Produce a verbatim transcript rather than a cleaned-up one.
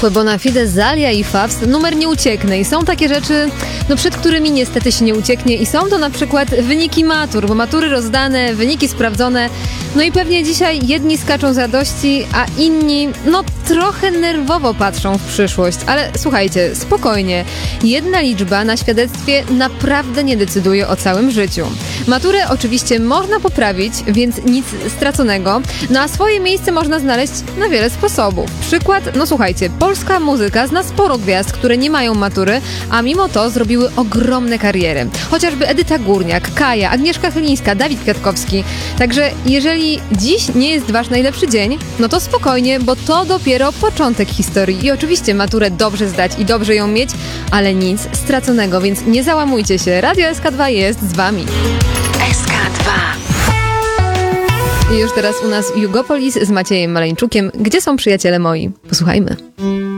Fue bona fide, Zalia i Fawst, numer nie ucieknę. I są takie rzeczy, no przed którymi niestety się nie ucieknie. I są to na przykład wyniki matur, bo matury rozdane, wyniki sprawdzone. No i pewnie dzisiaj jedni skaczą z radości, a inni, no trochę nerwowo patrzą w przyszłość. Ale słuchajcie, spokojnie. Jedna liczba na świadectwie naprawdę nie decyduje o całym życiu. Maturę oczywiście można poprawić, więc nic straconego. No a swoje miejsce można znaleźć na wiele sposobów. Przykład, no słuchajcie, polska muzyka zna sporo gwiazd, które nie mają matury, a mimo to zrobiły ogromne kariery. Chociażby Edyta Górniak, Kaja, Agnieszka Chylińska, Dawid Kwiatkowski. Także jeżeli dziś nie jest wasz najlepszy dzień, no to spokojnie, bo to dopiero początek historii. I oczywiście maturę dobrze zdać i dobrze ją mieć, ale nic straconego, więc nie załamujcie się. Radio S K dwa jest z wami. S K dwa. I już teraz u nas Jugopolis z Maciejem Maleńczukiem. Gdzie są przyjaciele moi? Posłuchajmy.